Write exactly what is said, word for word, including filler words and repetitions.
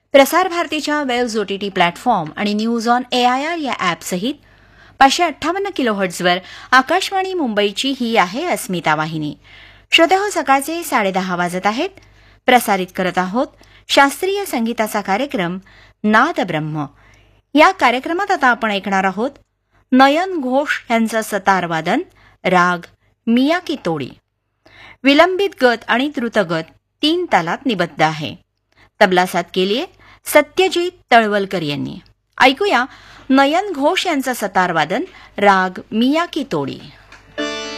प्रसार भारतीच्या waves OTT platform आणि न्यूज ऑन एआयआर या ॲपसहित पाचशे अठ्ठावन्न किलोहर्ट्झवर आकाशवाणी मुंबईची ही आहे अस्मिता वाहिनी. श्रोतेहो, सकाळचे साडेदहा वाजत आहेत. प्रसारित करत आहोत शास्त्रीय संगीताचा कार्यक्रम नाद ब्रह्म. या कार्यक्रमात आता आपण ऐकणार आहोत नयन घोष यांचं सतारवादन, राग मियाकी तोडी. विलंबित गत आणि द्रुतगत तीन तालात निबद्ध आहे. तबला साथ केलीये सत्यजित तळवलकर यांनी. ऐकूया नयन घोष यांचं सतारवादन, राग मियाकी तोडी.